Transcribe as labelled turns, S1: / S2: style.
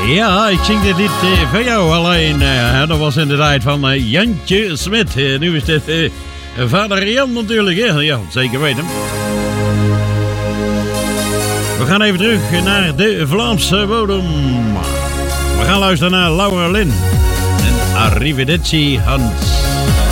S1: Ja, ik zing dit lied van jou alleen. Dat was in de tijd van Jantje Smit. Nu is dit vader Jan natuurlijk. Hè? Ja, zeker weten. We gaan even terug naar de Vlaamse bodem. We gaan luisteren naar Laura Lynn. En Arrivederci Hans.